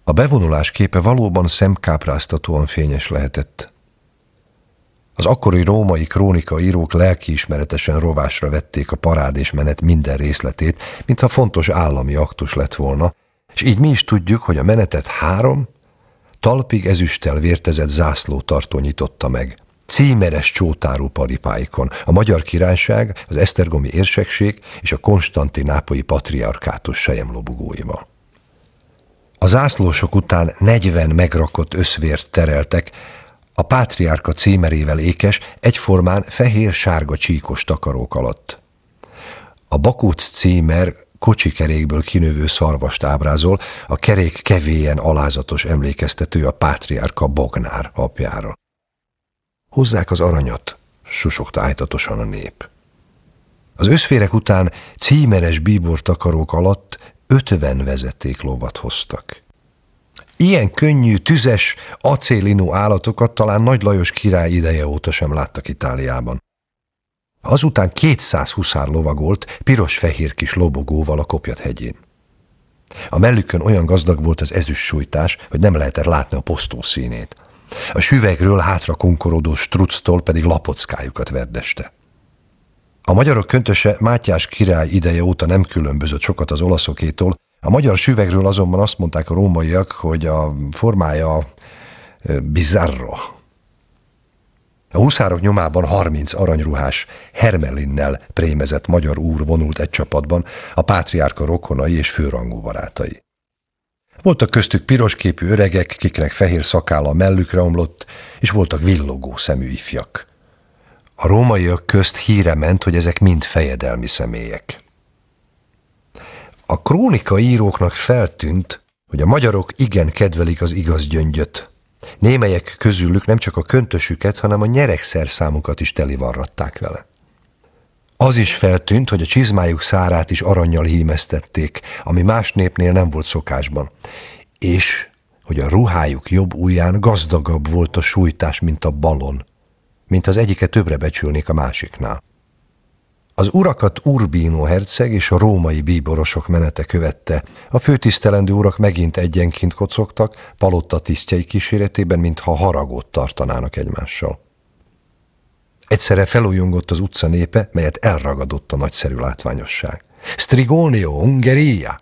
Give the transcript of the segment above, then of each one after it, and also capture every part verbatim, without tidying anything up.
A bevonulás képe valóban szemkápráztatóan fényes lehetett. Az akkori római krónikaírók lelkiismeretesen rovásra vették a parádésmenet minden részletét, mintha fontos állami aktus lett volna, és így mi is tudjuk, hogy a menetet három, talpig ezüsttel vértezett zászlótartó nyitotta meg, címeres csótárú paripáikon, a Magyar Királyság, az esztergomi érsekség és a konstantinápolyi patriarkátus selyemlobogóival. A zászlósok után negyven megrakott összvért tereltek, a pátriárka címerével ékes, egyformán fehér-sárga csíkos takarók alatt. A Bakóc címer kocsikerékből kinövő szarvast ábrázol, a kerék kevélyen alázatos emlékeztető a pátriárka Bognár apjára. Hozzák az aranyat, susogta ájtatosan a nép. Az összférek után címeres bíbortakarók alatt ötven vezetéklovat hoztak. Ilyen könnyű, tüzes, acélinú állatokat talán Nagy Lajos király ideje óta sem láttak Itáliában. Azután kétszáz huszár lovagolt piros-fehér kis lobogóval a Kopjat hegyén. A mellükön olyan gazdag volt az ezüst sújtás, hogy nem lehetett látni a posztó színét. A süvegről hátra konkorodó structól pedig lapockájukat verdeste. A magyarok köntöse Mátyás király ideje óta nem különbözött sokat az olaszokétól, a magyar süvegről azonban azt mondták a rómaiak, hogy a formája bizarro. A huszárok nyomában harminc aranyruhás, hermelinnel prémezett magyar úr vonult egy csapatban, a pátriárka rokonai és főrangú barátai. Voltak köztük pirosképű öregek, kiknek fehér szakálla mellükre omlott, és voltak villogó szemű ifjak. A rómaiak közt híre ment, hogy ezek mind fejedelmi személyek. A krónikaíróknak feltűnt, hogy a magyarok igen kedvelik az igaz gyöngyöt. Némelyek közülük nem csak a köntösüket, hanem a nyeregszerszámukat is telivarratták vele. Az is feltűnt, hogy a csizmájuk szárát is arannyal hímeztették, ami más népnél nem volt szokásban, és hogy a ruhájuk jobb ujján gazdagabb volt a sújtás, mint a balon, mint az egyiket többre becsülnék a másiknál. Az urakat Urbino herceg és a római bíborosok menete követte. A főtisztelendő urak megint egyenként kocogtak, palotta tisztjei kíséretében, mintha haragot tartanának egymással. Egyszerre felújongott az utca népe, melyet elragadott a nagyszerű látványosság. Strigonio, Ungheria!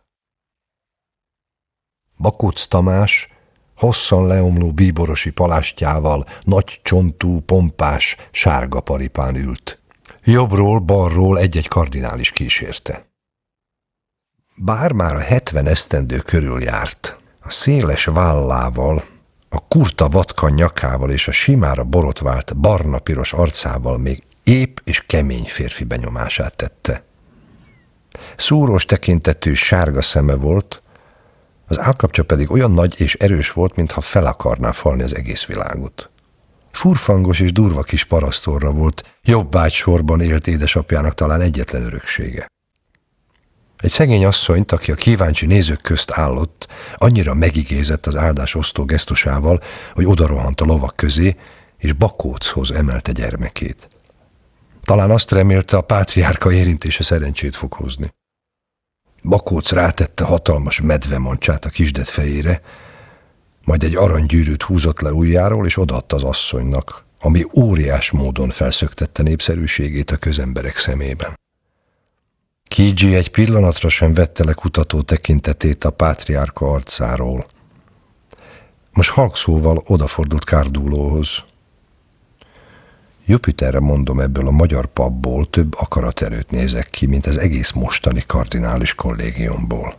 Bakóc Tamás hosszan leomló bíborosi palástjával, nagy csontú, pompás, sárga paripán ült. Jobbról, balról egy-egy kardinális kísérte. Bár már a hetven esztendő körül járt, a széles vállával, a kurta vatka nyakával és a simára borotvált barna-piros arcával még ép és kemény férfi benyomását tette. Szúrós tekintetű sárga szeme volt, az állkapcsa pedig olyan nagy és erős volt, mintha fel akarná falni az egész világot. Furfangos és durva kis parasztorra volt, jobbágysorban élt édesapjának talán egyetlen öröksége. Egy szegény asszonyt, aki a kíváncsi nézők közt állott, annyira megigézett az áldás osztó gesztusával, hogy odarohant a lovak közé, és Bakóchoz emelte gyermekét. Talán azt remélte, a pátriárka érintése szerencsét fog hozni. Bakóc rátette hatalmas medvemancsát a kisdet fejére, majd egy aranygyűrűt húzott le ujjáról, és odaadta az asszonynak, ami óriás módon felszöktette népszerűségét a közemberek szemében. Kígyi egy pillanatra sem vette le kutató tekintetét a pátriárka arcáról. Most halkszóval odafordult Cardulóhoz. Jupiterre mondom, ebből a magyar papból több akaraterőt nézek ki, mint az egész mostani kardinális kollégiumból.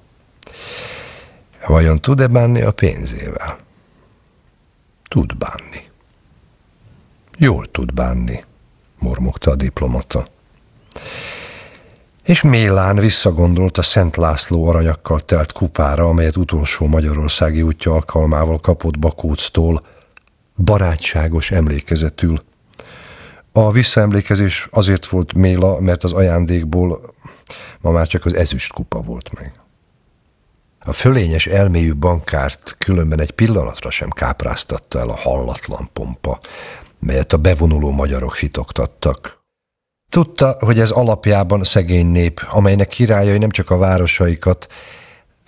Vajon tud-e bánni a pénzével? Tud bánni. Jól tud bánni, mormogta a diplomata. És mélán visszagondolt a Szent László aranyakkal telt kupára, amelyet utolsó magyarországi útja alkalmával kapott Bakóctól, barátságos emlékezetül. A visszaemlékezés azért volt méla, mert az ajándékból ma már csak az ezüst kupa volt meg. A fölényes elmélyű bankárt különben egy pillanatra sem kápráztatta el a hallatlan pompa, melyet a bevonuló magyarok fitoktattak. Tudta, hogy ez alapjában szegény nép, amelynek királyai nem csak a városaikat,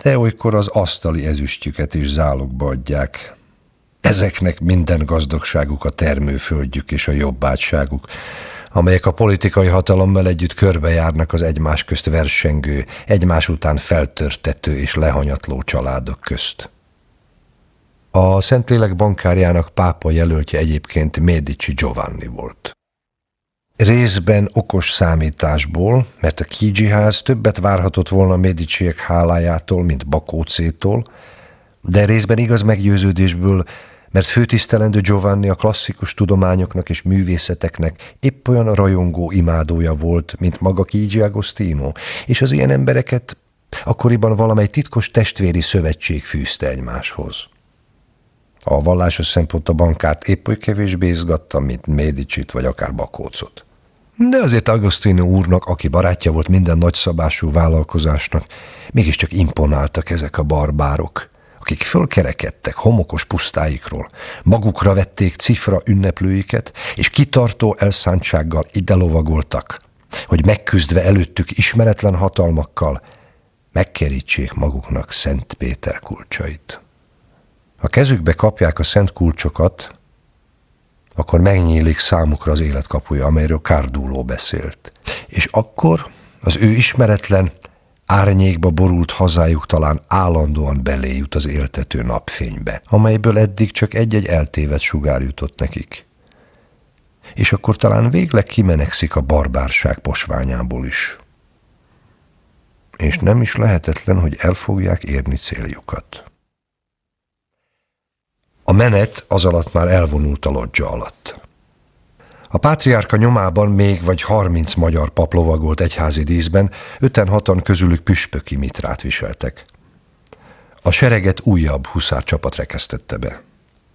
de olykor az asztali ezüstjüket is zálogba adják. Ezeknek minden gazdagságuk a termőföldjük és a jobbátságuk, amelyek a politikai hatalommal együtt körbejárnak az egymás közt versengő, egymás után feltörtető és lehanyatló családok közt. A Szentlélek bankárjának pápa jelöltje egyébként Medici Giovanni volt. Részben okos számításból, mert a Chigi-ház többet várhatott volna Mediciek hálájától, mint Bakócétól, de részben igaz meggyőződésből, mert főtisztelendő Giovanni a klasszikus tudományoknak és művészeteknek épp olyan rajongó imádója volt, mint maga Chigi Agostino, és az ilyen embereket akkoriban valamely titkos testvéri szövetség fűzte egymáshoz. A vallásos szempont a bankárt épp oly kevésbé izgatta, mint Médicsit vagy akár Bakócot. De azért Agostino úrnak, aki barátja volt minden nagyszabású vállalkozásnak, mégiscsak imponáltak ezek a barbárok, akik fölkerekedtek homokos pusztáikról, magukra vették cifra ünneplőiket, és kitartó elszántsággal ide lovagoltak, hogy megküzdve előttük ismeretlen hatalmakkal megkerítsék maguknak Szent Péter kulcsait. Ha kezükbe kapják a szent kulcsokat, akkor megnyílik számukra az élet kapuja, amelyről Cardulo beszélt. És akkor az ő ismeretlen, árnyékba borult hazájuk talán állandóan belé jut az éltető napfénybe, amelyből eddig csak egy-egy eltévedt sugár jutott nekik. És akkor talán végleg kimenekszik a barbárság posványából is. És nem is lehetetlen, hogy el fogják érni céljukat. A menet az alatt már elvonult a lodzsa alatt. A pátriárka nyomában még vagy harminc magyar pap lovagolt egyházi díszben, öten-hatan közülük püspöki mitrát viseltek. A sereget újabb huszárcsapat rekesztette be.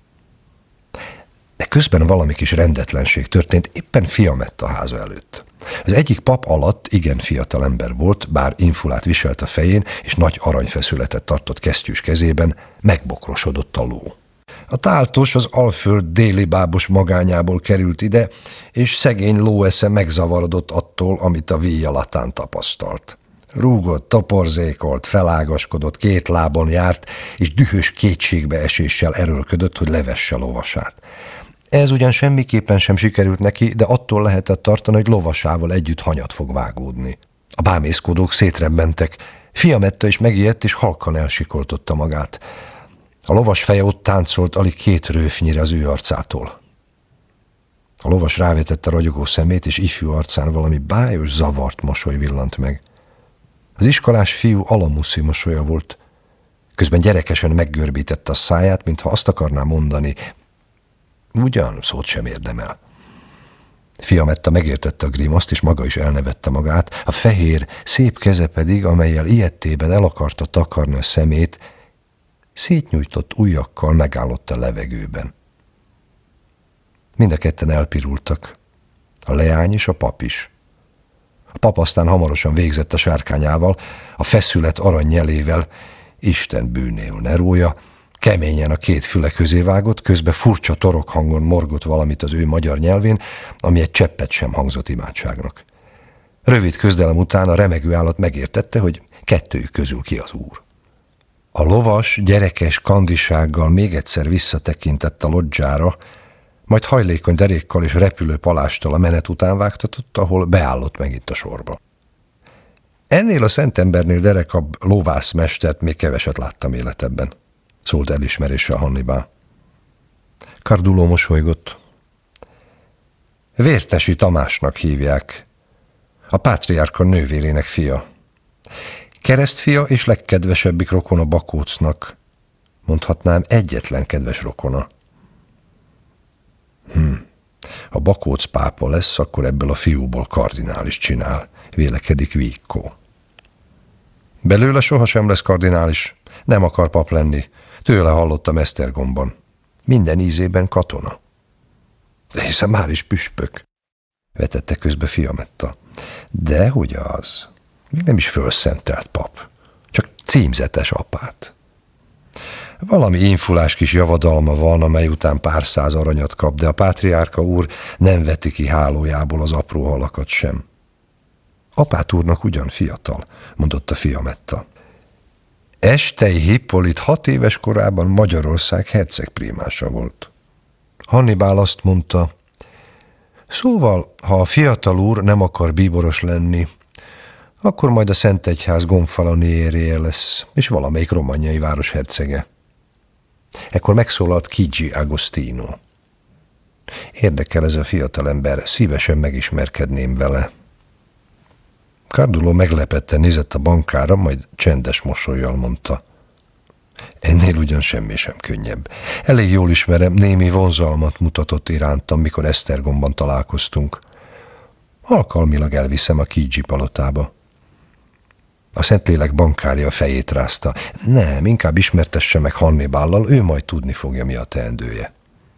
De közben valami kis rendetlenség történt éppen Fiametta háza előtt. Az egyik pap alatt igen fiatal ember volt, bár infulát viselt a fején, és nagy aranyfeszületet tartott kesztyűs kezében, megbokrosodott a ló. A táltos az Alföld déli bábos magányából került ide, és szegény lóesze megzavarodott attól, amit a víjalatán tapasztalt. Rúgott, toporzékolt, felágaskodott, két lábon járt, és dühös kétségbeeséssel erőlködött, hogy levesse lovasát. Ez ugyan semmiképpen sem sikerült neki, de attól lehetett tartani, hogy lovasával együtt hanyat fog vágódni. A bámészkodók szétrebbentek. Fiametta is megijedt, és halkan elsikoltotta magát. A lovas feje ott táncolt alig két rőfnyire az ő arcától. A lovas rávetette ragyogó szemét, és ifjú arcán valami bájos, zavart mosoly villant meg. Az iskolás fiú alamuszi mosolya volt, közben gyerekesen meggörbítette a száját, mintha azt akarná mondani, ugyan szót sem érdemel. Fiametta megértette a grimaszt, és maga is elnevette magát, a fehér, szép keze pedig, amellyel ijedtében el akarta takarni a szemét, szétnyújtott ujjakkal megállott a levegőben. Mind a ketten elpirultak, a leány és a pap is. A pap aztán hamarosan végzett a sárkányával, a feszület aranynyelével, Isten bűnéül ne rója, keményen a két füle közé vágott, közben furcsa torok hangon morgott valamit az ő magyar nyelvén, ami egy cseppet sem hangzott imádságnak. Rövid közdelem után a remegő állat megértette, hogy kettőjük közül ki az úr. A lovas gyerekes kandisággal még egyszer visszatekintett a lodzsára, majd hajlékony derékkal és repülő palásttal a menet után vágtatott, ahol beállott megint a sorba. Ennél a szentembernél derekabb lovászmestert még keveset láttam életemben, szólt elismeréssel Hannibal. Cardulo mosolygott. Vértesi Tamásnak hívják, a pátriárka nővérének fia. Keresztfia és legkedvesebbik rokona Bakócnak, mondhatnám egyetlen kedves rokona. Hm, ha Bakóc pápa lesz, akkor ebből a fiúból kardinális csinál, vélekedik Vico. Belőle sohasem lesz kardinális, nem akar pap lenni, tőle hallottam Esztergomban. Minden ízében katona. De hiszen már is püspök, vetette közbe Fiametta. Dehogy az, még nem is fölszentelt pap, csak címzetes apát. Valami infulás kis javadalma van, amely után pár száz aranyat kap, de a pátriárka úr nem veti ki hálójából az apró halakat sem. Apát úrnak ugyan fiatal, mondotta Fiametta. Estei Hippolit hat éves korában Magyarország hercegprímása volt. Hannibál azt mondta, szóval, ha a fiatal úr nem akar bíboros lenni, akkor majd a Szentegyház gonfaloniérje lesz, és valamelyik romagnai város hercege. Ekkor megszólalt Chigi Agostino. Érdekel ez a fiatalember, szívesen megismerkedném vele. Cardulo meglepetten nézett a bankára, majd csendes mosollyal mondta. Ennél ugyan semmi sem könnyebb. Elég jól ismerem, némi vonzalmat mutatott irántam, mikor Esztergomban találkoztunk. Alkalmilag elviszem a Chigi palotába. A Szentlélek bankárja a fejét rázta. Nem, inkább ismertesse meg Hannibállal, ő majd tudni fogja, mi a teendője.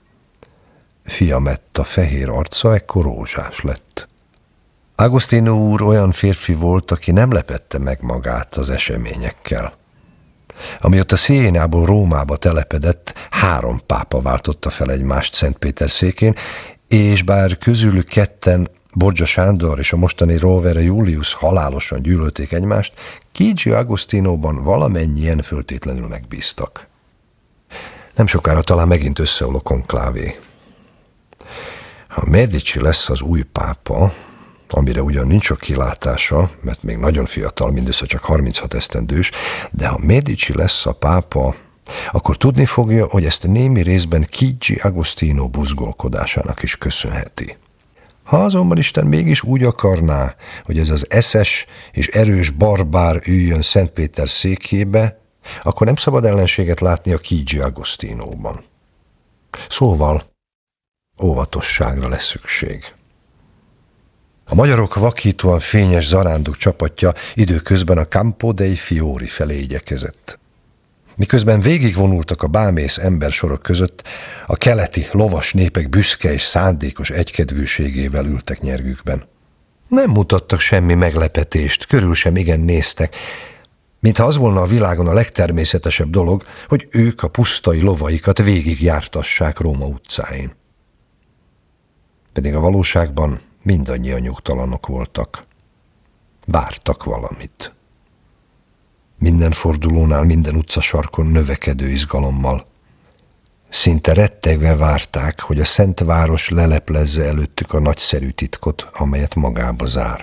Fiametta fehér arca ekkor rózsás lett. Agostino úr olyan férfi volt, aki nem lepette meg magát az eseményekkel. Amióta Siénából Rómába telepedett, három pápa váltotta fel egymást Szentpéterszékén, és bár közülük ketten, Borgia Sándor és a mostani Rovere Julius halálosan gyűlölték egymást, Chigi Agostinóban valamennyien föltétlenül megbíztak. Nem sokára talán megint összeáll a konklávé. Ha Medici lesz az új pápa, amire ugyan nincs sok kilátása, mert még nagyon fiatal, mindössze csak harminchat esztendős, de ha Medici lesz a pápa, akkor tudni fogja, hogy ezt némi részben Chigi Agostino buzgolkodásának is köszönheti. Ha azonban Isten mégis úgy akarná, hogy ez az eszes és erős barbár üljön Szentpéter székébe, akkor nem szabad ellenséget látni a Chigi Agostinóban. Szóval óvatosságra lesz szükség. A magyarok vakítóan fényes zarándok csapatja időközben a Campo dei Fiori felé igyekezett. Miközben végigvonultak a bámész embersorok között, a keleti lovas népek büszke és szándékos egykedvűségével ültek nyergükben. Nem mutattak semmi meglepetést, körül sem igen néztek, mintha az volna a világon a legtermészetesebb dolog, hogy ők a pusztai lovaikat végigjártassák Róma utcáin. Pedig a valóságban mindannyian nyugtalanok voltak. Vártak valamit. Minden fordulónál, minden utcasarkon növekedő izgalommal. Szinte rettegve várták, hogy a Szent Város leleplezze előttük a nagyszerű titkot, amelyet magába zár.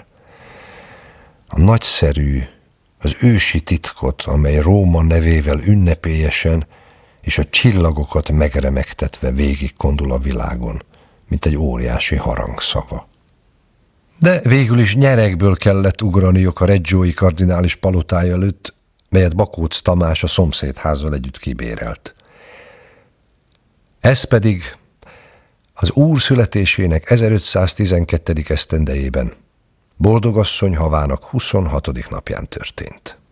A nagyszerű, az ősi titkot, amely Róma nevével ünnepélyesen és a csillagokat megremegtetve végigkondul a világon, mint egy óriási harangszava. De végül is nyerekből kellett ugraniuk a reggiói kardinális palotája előtt, melyet Bakóc Tamás a szomszédházzal együtt kibérelt. Ez pedig az Úr születésének ezerötszáztizenkettedik esztendejében, Boldogasszony havának huszonhatodik napján történt.